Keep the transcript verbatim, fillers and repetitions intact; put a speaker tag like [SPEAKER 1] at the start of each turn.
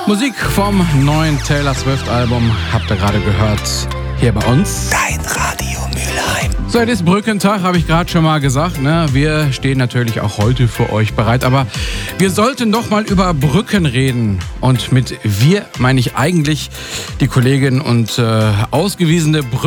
[SPEAKER 1] Musik vom neuen Taylor Swift Album habt ihr gerade gehört hier bei uns.
[SPEAKER 2] Dein Radio Mülheim.
[SPEAKER 1] So, es ist Brückentag, habe ich gerade schon mal gesagt. Ne? Wir stehen natürlich auch heute für euch bereit, aber wir sollten doch mal über Brücken reden. Und mit wir meine ich eigentlich die Kollegin und äh, ausgewiesene Brücken.